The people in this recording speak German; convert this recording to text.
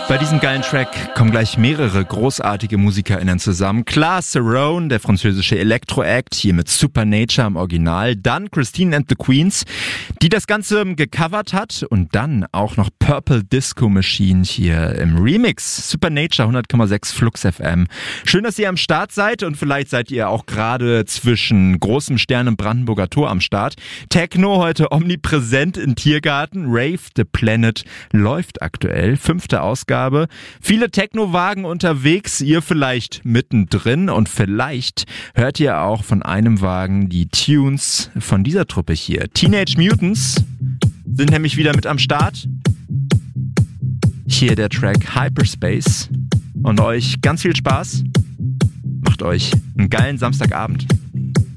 Bei diesem geilen Track kommen gleich mehrere großartige MusikerInnen zusammen. Klar, Cerrone, der französische Elektro-Act, hier mit Supernature im Original. Dann Christine and the Queens, die das Ganze gecovert hat. Und dann auch noch Purple Disco Machine hier im Remix. Supernature 100,6 Flux FM. Schön, dass ihr am Start seid und vielleicht seid ihr auch gerade zwischen großem Stern im Brandenburger Tor am Start. Techno heute omnipräsent im Tiergarten. Rave the Planet läuft aktuell. 5. Ausgabe. Viele Techno-Wagen unterwegs, ihr vielleicht mittendrin und vielleicht hört ihr auch von einem Wagen die Tunes von dieser Truppe hier. Teenage Mutants sind nämlich wieder mit am Start. Hier der Track Hyperspace und euch ganz viel Spaß. Macht euch einen geilen Samstagabend.